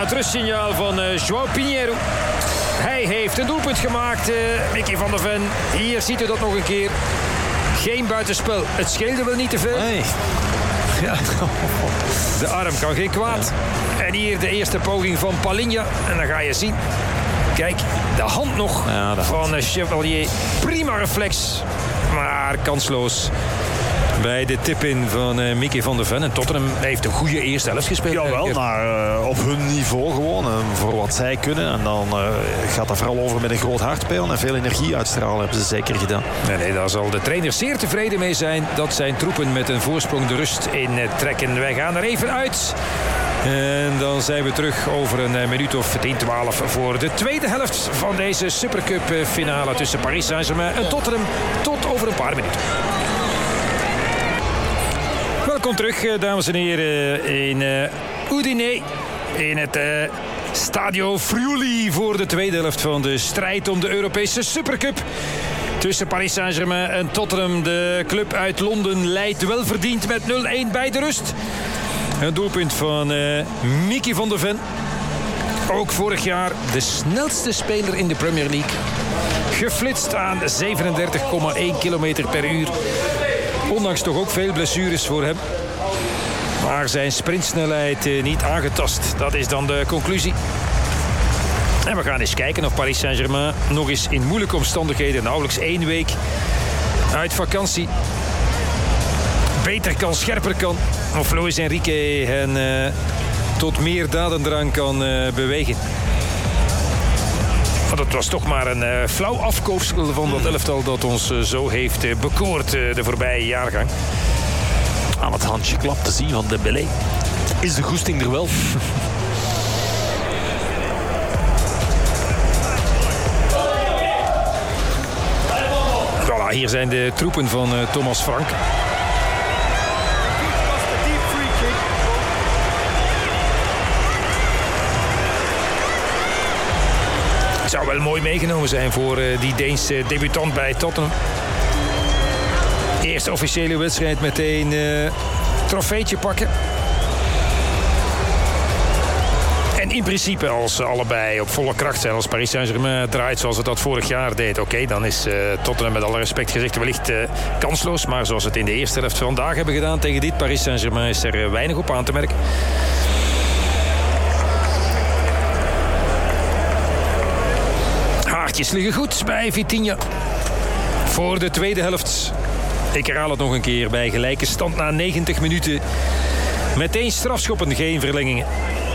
het rustsignaal van João Pinheiro. Hij heeft een doelpunt gemaakt, Mickey van der Ven. Hier ziet u dat nog een keer. Geen buitenspel. Het scheelde wel niet te veel. Nee. Ja. De arm kan geen kwaad. En hier de eerste poging van Palhinha. En dan ga je zien. Kijk, de hand nog van Chevalier. Prima reflex. Maar kansloos. Bij de tip-in van Mickey van der Ven. En Tottenham heeft een goede eerste helft gespeeld. Jawel, maar op hun niveau gewoon. Voor wat zij kunnen. En dan gaat dat vooral over met een groot hart spelen. En veel energie uitstralen hebben ze zeker gedaan. Nee, daar zal de trainer zeer tevreden mee zijn. Dat zijn troepen met een voorsprong de rust in trekken. Wij gaan er even uit. En dan zijn we terug over een minuut of 10, 12 voor de tweede helft van deze Supercup finale tussen Paris Saint-Germain en Tottenham. Tot over een paar minuten. Welkom terug, dames en heren, in Udine. In het Stadio Friuli voor de tweede helft van de strijd om de Europese Supercup. Tussen Paris Saint-Germain en Tottenham. De club uit Londen leidt wel verdiend met 0-1 bij de rust. Een doelpunt van Mickey van der Ven. Ook vorig jaar de snelste speler in de Premier League. Geflitst aan 37,1 km per uur. Ondanks toch ook veel blessures voor hem. Maar zijn sprintsnelheid niet aangetast. Dat is dan de conclusie. En we gaan eens kijken of Paris Saint-Germain nog eens in moeilijke omstandigheden, nauwelijks 1 week uit vakantie, beter kan, scherper kan. Of Luis Enrique hen tot meer dadendrang kan bewegen. Want het was toch maar een flauw afkoopsel van dat elftal dat ons zo heeft bekoord de voorbije jaargang. Aan het handje klap te zien van Dembélé. Is de goesting er wel? Voilà, hier zijn de troepen van Thomas Frank. Het zou wel mooi meegenomen zijn voor die Deense debutant bij Tottenham. Eerste officiële wedstrijd meteen trofeetje pakken. En in principe, als ze allebei op volle kracht zijn, als Paris Saint-Germain draait zoals het dat vorig jaar deed, oké, dan is Tottenham met alle respect gezegd wellicht kansloos. Maar zoals het in de eerste helft vandaag hebben gedaan tegen dit Paris Saint-Germain is er weinig op aan te merken. Haartjes liggen goed bij Vitinha. Voor de tweede helft. Ik herhaal het nog een keer bij gelijke stand na 90 minuten. Meteen strafschoppen, geen verlengingen.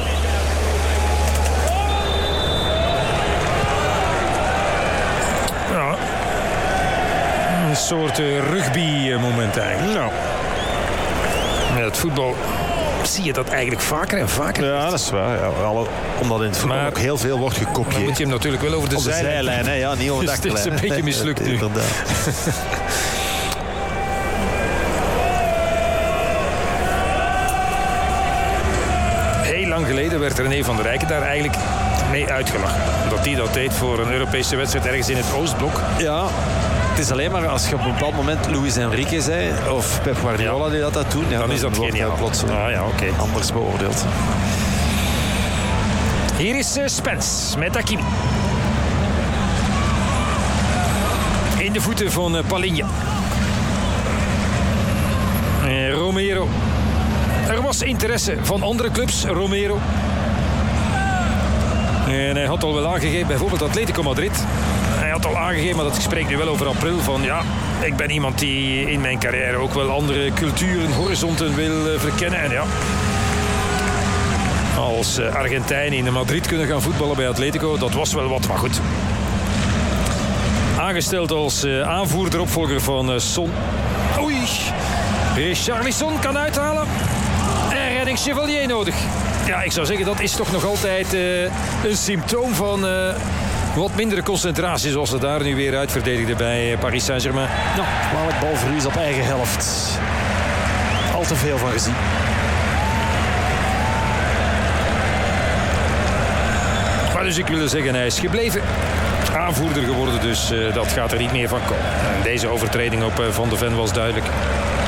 Ja. Een soort rugby-moment eigenlijk. Nou. Met het voetbal zie je dat eigenlijk vaker en vaker. Ja, dat is waar. Ja, omdat in het voetbal ook heel veel wordt gekopieerd. Dan moet je hem natuurlijk wel over de zijlijn. Hè? Ja, niet over de achterlijn. Dus het is een beetje mislukt nu. Inderdaad. Heel lang geleden werd René van der Rijken daar eigenlijk mee uitgelachen. Omdat hij dat deed voor een Europese wedstrijd ergens in het Oostblok. Ja. Het is alleen maar als je op een bepaald moment Luis Enrique zei of Pep Guardiola die dat doen, ja, dan is dat geniaal. Plots anders beoordeeld. Hier is Spence met Hakimi. In de voeten van Palhinha. Romero. Er was interesse van andere clubs, Romero. En hij had al wel aangegeven, bijvoorbeeld Atletico Madrid. Hij had al aangegeven, maar dat spreekt nu wel over april, van ja, ik ben iemand die in mijn carrière ook wel andere culturen, horizonten wil verkennen. En ja, als Argentijn in Madrid kunnen gaan voetballen bij Atletico, dat was wel wat, maar goed. Aangesteld als aanvoerder, opvolger van Son. Oei, Richarlison kan uithalen. En redding Chevalier nodig. Ja, ik zou zeggen, dat is toch nog altijd een symptoom van wat mindere concentratie, zoals ze daar nu weer uitverdedigden bij Paris Saint-Germain. Nou, kwalijk balverlies op eigen helft. Al te veel van gezien. Maar dus ik wilde zeggen, hij is gebleven. Aanvoerder geworden, dus dat gaat er niet meer van komen. En deze overtreding op Van de Ven was duidelijk.